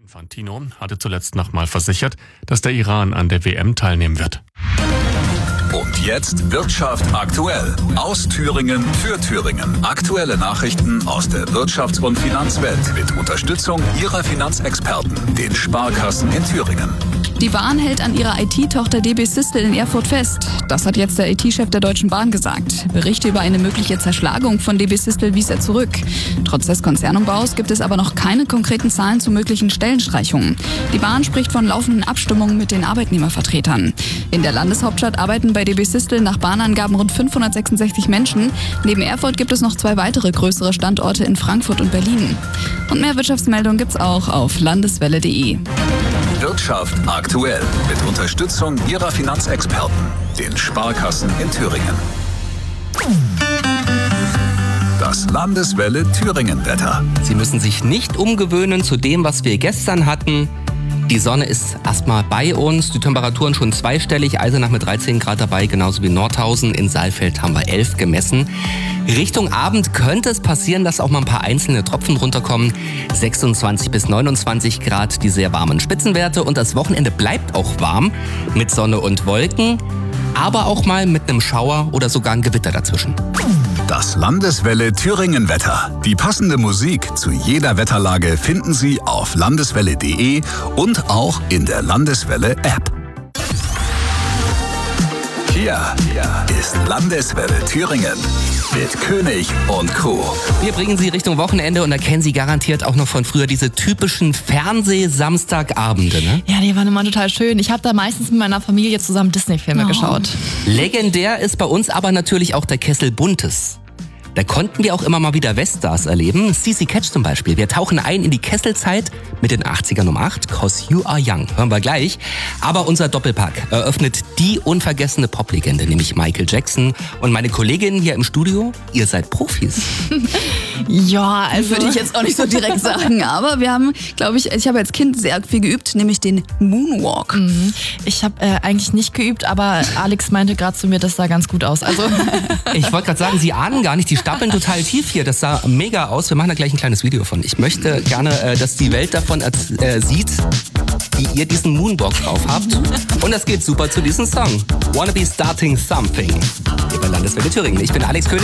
Infantino hatte zuletzt nochmal versichert, dass der Iran an der WM teilnehmen wird. Und jetzt Wirtschaft aktuell. Aus Thüringen für Thüringen. Aktuelle Nachrichten aus der Wirtschafts- und Finanzwelt mit Unterstützung Ihrer Finanzexperten, den Sparkassen in Thüringen. Die Bahn hält an ihrer IT-Tochter DB Systel in Erfurt fest. Das hat jetzt der IT-Chef der Deutschen Bahn gesagt. Berichte über eine mögliche Zerschlagung von DB Systel wies er zurück. Trotz des Konzernumbaus gibt es aber noch keine konkreten Zahlen zu möglichen Stellenstreichungen. Die Bahn spricht von laufenden Abstimmungen mit den Arbeitnehmervertretern. In der Landeshauptstadt arbeiten bei DB Systel nach Bahnangaben rund 566 Menschen. Neben Erfurt gibt es noch 2 weitere größere Standorte in Frankfurt und Berlin. Und mehr Wirtschaftsmeldungen gibt's auch auf landeswelle.de. Wirtschaft aktuell mit Unterstützung Ihrer Finanzexperten, den Sparkassen in Thüringen. Das Landeswelle Thüringen-Wetter. Sie müssen sich nicht umgewöhnen zu dem, was wir gestern hatten. Die Sonne ist erstmal bei uns, die Temperaturen schon zweistellig, Eisenach mit 13 Grad dabei, genauso wie Nordhausen. In Saalfeld haben wir 11 gemessen. Richtung Abend könnte es passieren, dass auch mal ein paar einzelne Tropfen runterkommen. 26 bis 29 Grad, die sehr warmen Spitzenwerte. Und das Wochenende bleibt auch warm mit Sonne und Wolken, aber auch mal mit einem Schauer oder sogar ein Gewitter dazwischen. Das Landeswelle Thüringen-Wetter. Die passende Musik zu jeder Wetterlage finden Sie auf landeswelle.de und auch in der Landeswelle-App. Hier ist Landeswelle Thüringen mit König und Co. Wir bringen Sie Richtung Wochenende und da kennen Sie garantiert auch noch von früher diese typischen Fernseh-Samstagabende, ne? Ja, die waren immer total schön. Ich habe da meistens mit meiner Familie zusammen Disney-Filme geschaut. Legendär ist bei uns aber natürlich auch der Kessel Buntes. Da konnten wir auch immer mal wieder Weststars erleben. CC Catch zum Beispiel. Wir tauchen ein in die Kesselzeit mit den 80ern um 8. 'Cause You Are Young. Hören wir gleich. Aber unser Doppelpack eröffnet die unvergessene Poplegende, nämlich Michael Jackson. Und meine Kolleginnen hier im Studio, ihr seid Profis. Ja, also Würde ich jetzt auch nicht so direkt sagen, aber wir haben, glaube ich habe als Kind sehr viel geübt, nämlich den Moonwalk. Ich habe eigentlich nicht geübt, aber Alex meinte gerade zu mir, das sah ganz gut aus. Also Ich wollte gerade sagen, Sie ahnen gar nicht, die stapeln total tief hier. Das sah mega aus. Wir machen da gleich ein kleines Video von. Ich möchte gerne, dass die Welt davon sieht, wie ihr diesen Moonwalk drauf habt. Und das geht super zu diesem Song. Wanna be starting something. Hier bei Landeswelle Thüringen. Ich bin Alex König.